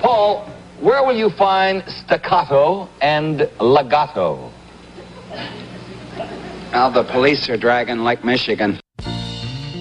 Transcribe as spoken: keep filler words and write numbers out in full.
Paul, where will you find staccato and legato? Now, the police are dragging Lake Michigan.